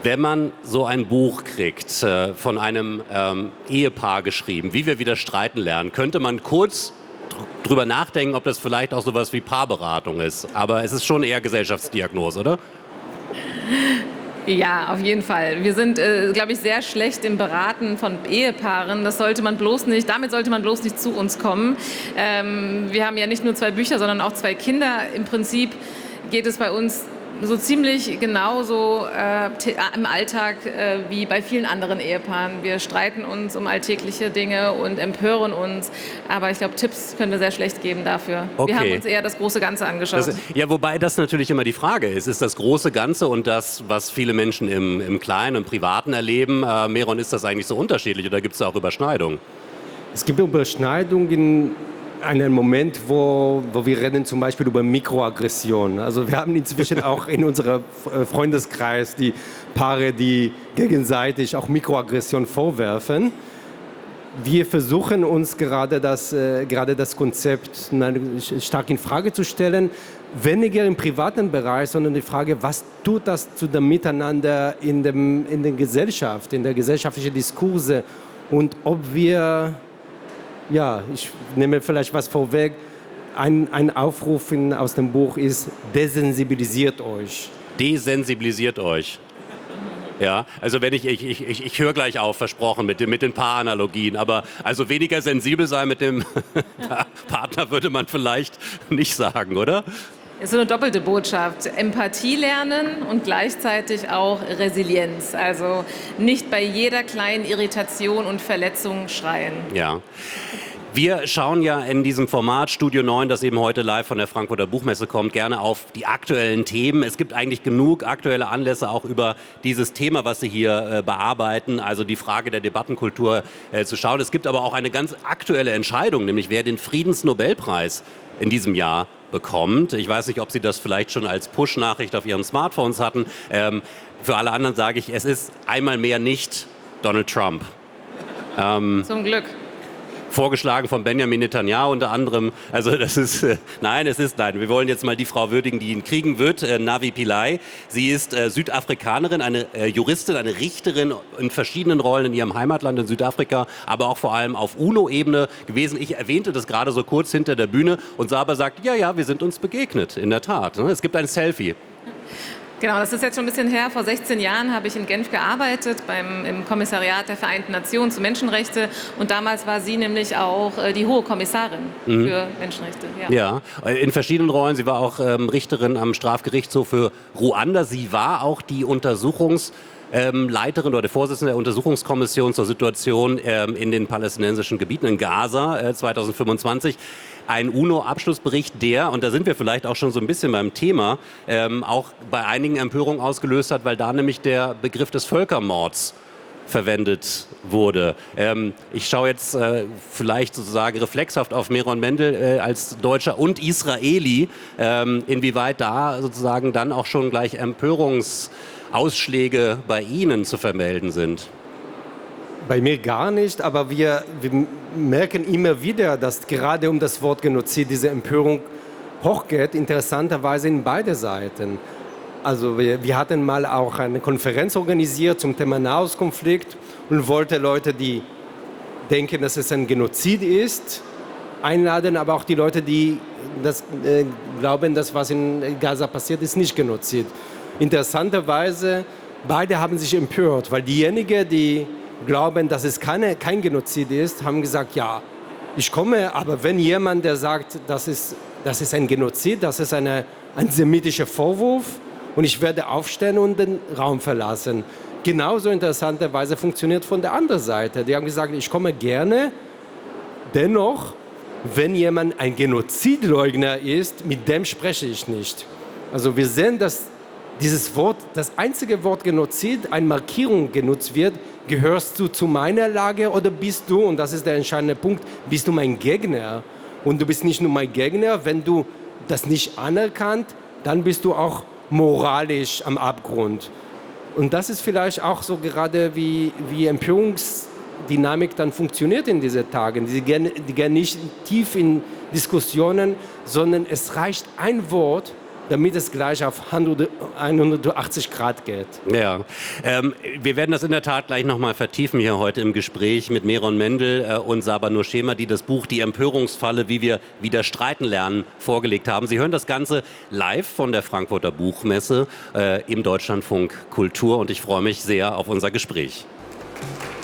Wenn man so ein Buch kriegt, von einem Ehepaar geschrieben, wie wir wieder streiten lernen, könnte man kurz drüber nachdenken, ob das vielleicht auch sowas wie Paarberatung ist. Aber es ist schon eher Gesellschaftsdiagnose, oder? Ja, auf jeden Fall. Wir sind, glaube ich, sehr schlecht im Beraten von Ehepaaren. Damit sollte man bloß nicht zu uns kommen. Wir haben ja nicht nur 2 Bücher, sondern auch 2 Kinder. Im Prinzip geht es bei uns so ziemlich genauso im Alltag wie bei vielen anderen Ehepaaren. Wir streiten uns um alltägliche Dinge und empören uns, aber ich glaube, Tipps können wir sehr schlecht geben dafür. Okay. Wir haben uns eher das große Ganze angeschaut. Ja, wobei das natürlich immer die Frage ist das große Ganze und das, was viele Menschen im Kleinen, im Privaten erleben, Meron, ist das eigentlich so unterschiedlich oder gibt es da auch Überschneidungen? Es gibt Überschneidungen in einem Moment, wo wir reden zum Beispiel über Mikroaggression. Also wir haben inzwischen auch in unserem Freundeskreis die Paare, die gegenseitig auch Mikroaggression vorwerfen. Wir versuchen uns gerade das Konzept stark in Frage zu stellen. Weniger im privaten Bereich, sondern die Frage, was tut das zu dem Miteinander in der Gesellschaft, in der gesellschaftlichen Diskurse und ob wir... Ja, ich nehme vielleicht was vorweg. Ein Aufruf aus dem Buch ist, desensibilisiert euch. Desensibilisiert euch. Ja, also wenn ich höre gleich auf, versprochen, mit den Paaranalogien, aber also weniger sensibel sein mit dem Partner würde man vielleicht nicht sagen, oder? Es ist so eine doppelte Botschaft. Empathie lernen und gleichzeitig auch Resilienz. Also nicht bei jeder kleinen Irritation und Verletzung schreien. Ja. Wir schauen ja in diesem Format Studio 9, das eben heute live von der Frankfurter Buchmesse kommt, gerne auf die aktuellen Themen. Es gibt eigentlich genug aktuelle Anlässe auch über dieses Thema, was Sie hier bearbeiten, also die Frage der Debattenkultur zu schauen. Es gibt aber auch eine ganz aktuelle Entscheidung, nämlich wer den Friedensnobelpreis in diesem Jahr bekommt. Ich weiß nicht, ob Sie das vielleicht schon als Push-Nachricht auf Ihren Smartphones hatten. Für alle anderen sage ich, es ist einmal mehr nicht Donald Trump. Zum Glück. Vorgeschlagen von Benjamin Netanyahu unter anderem. Also das ist, nein. Wir wollen jetzt mal die Frau würdigen, die ihn kriegen wird, Navi Pillay. Sie ist Südafrikanerin, eine Juristin, eine Richterin in verschiedenen Rollen in ihrem Heimatland in Südafrika, aber auch vor allem auf UNO-Ebene gewesen. Ich erwähnte das gerade so kurz hinter der Bühne und Saba sagt, ja, wir sind uns begegnet, in der Tat. Es gibt ein Selfie. Genau, das ist jetzt schon ein bisschen her. Vor 16 Jahren habe ich in Genf gearbeitet, im Kommissariat der Vereinten Nationen zu Menschenrechte. Und damals war sie nämlich auch die Hohe Kommissarin für Menschenrechte. Ja, in verschiedenen Rollen. Sie war auch Richterin am Strafgerichtshof für Ruanda. Sie war auch die Leiterin oder der Vorsitzende der Untersuchungskommission zur Situation in den palästinensischen Gebieten in Gaza 2025. Ein UNO-Abschlussbericht, und da sind wir vielleicht auch schon so ein bisschen beim Thema, auch bei einigen Empörung ausgelöst hat, weil da nämlich der Begriff des Völkermords verwendet wurde. Ich schaue jetzt vielleicht sozusagen reflexhaft auf Meron Mendel als Deutscher und Israeli, inwieweit da sozusagen dann auch schon gleich Empörungsausschläge bei Ihnen zu vermelden sind. Bei mir gar nicht, aber wir merken immer wieder, dass gerade um das Wort Genozid diese Empörung hochgeht, interessanterweise in beide Seiten. Also wir hatten mal auch eine Konferenz organisiert zum Thema Nahostkonflikt und wollten Leute, die denken, dass es ein Genozid ist, einladen, aber auch die Leute, die glauben, dass was in Gaza passiert ist, nicht Genozid. Interessanterweise, beide haben sich empört, weil diejenigen, die glauben, dass es kein Genozid ist, haben gesagt, ja, ich komme, aber wenn jemand, der sagt, das ist ein Genozid, das ist ein antisemitischer Vorwurf und ich werde aufstehen und den Raum verlassen. Genauso interessanterweise funktioniert von der anderen Seite. Die haben gesagt, ich komme gerne, dennoch, wenn jemand ein Genozidleugner ist, mit dem spreche ich nicht. Also wir sehen, dass dieses Wort, das einzige Wort Genozid, eine Markierung genutzt wird. Gehörst du zu meiner Lager oder bist du, und das ist der entscheidende Punkt, bist du mein Gegner? Und du bist nicht nur mein Gegner, wenn du das nicht anerkannt, dann bist du auch moralisch am Abgrund. Und das ist vielleicht auch so gerade wie Empörungsdynamik dann funktioniert in diesen Tagen. Die gehen nicht tief in Diskussionen, sondern es reicht ein Wort damit es gleich auf 180 Grad geht. Ja, wir werden das in der Tat gleich nochmal vertiefen hier heute im Gespräch mit Meron Mendel und Saba Nurshema, die das Buch Die Empörungsfalle, wie wir wieder streiten lernen, vorgelegt haben. Sie hören das Ganze live von der Frankfurter Buchmesse im Deutschlandfunk Kultur und ich freue mich sehr auf unser Gespräch.